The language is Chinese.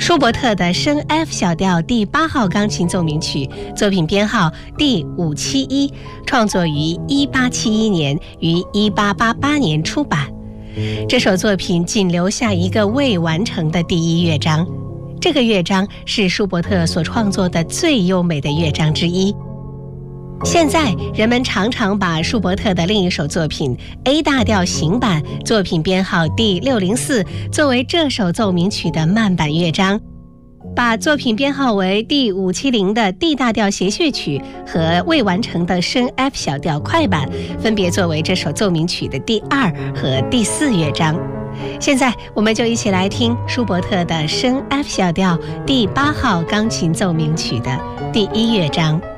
舒伯特的升 F 小调第8号钢琴奏鸣曲，作品编号第571，创作于1871年，于1888年出版。这首作品仅留下一个未完成的第1乐章，这个乐章是舒伯特所创作的最优美的乐章之一。现在人们常常把舒伯特的另一首作品 A 大调行版，作品编号第604，作为这首奏鸣曲的慢板乐章，把作品编号为第570的 D 大调协谑曲和未完成的升 F 小调快板分别作为这首奏鸣曲的第2和第4乐章。现在我们就一起来听舒伯特的升 F 小调第8号钢琴奏鸣曲的第1乐章。